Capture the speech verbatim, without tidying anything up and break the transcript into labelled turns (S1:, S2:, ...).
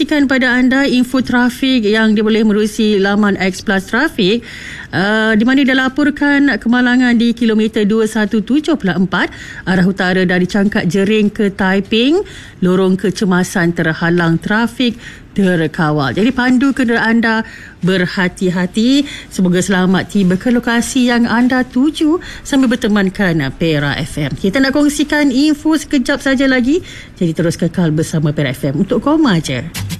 S1: kongsikan pada anda info trafik yang dia boleh menerusi laman X Plus Trafik, uh, di mana dia laporkan kemalangan di kilometer dua satu tujuh empat arah utara dari Cangkat Jering ke Taiping. Lorong kecemasan terhalang trafik terkawal. Jadi pandu kenderaan anda berhati-hati. Semoga selamat tiba ke lokasi yang anda tuju sambil bertemankan Perak F M. Kita nak kongsikan info sekejap saja lagi. Jadi terus kekal bersama Perak F M untuk Koma je.